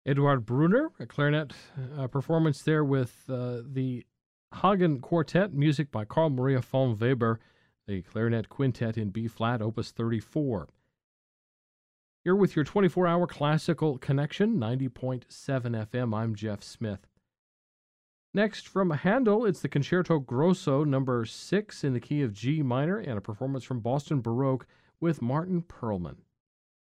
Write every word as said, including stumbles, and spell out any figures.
Eduard Brunner, a clarinet uh, performance there with uh, the Hagen Quartet, music by Carl Maria von Weber, the clarinet quintet in B flat, opus thirty-four. Here with your twenty-four hour classical connection, ninety point seven F M. I'm Jeff Smith. Next, from Handel, it's the Concerto Grosso number six in the key of G minor, and a performance from Boston Baroque with Martin Perlman.